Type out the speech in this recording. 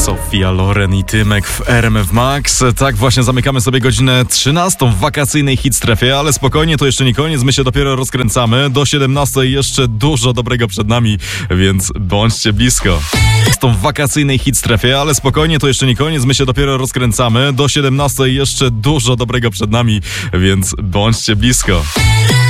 Sofia Loren i Tymek w RMF Max. Tak właśnie zamykamy sobie godzinę 13 w wakacyjnej hitstrefie, ale spokojnie, to jeszcze nie koniec, my się dopiero rozkręcamy. Do 17 jeszcze dużo dobrego przed nami, więc bądźcie blisko. W wakacyjnej hitstrefie, ale spokojnie, to jeszcze nie koniec, my się dopiero rozkręcamy. Do 17 jeszcze dużo dobrego przed nami, więc bądźcie blisko.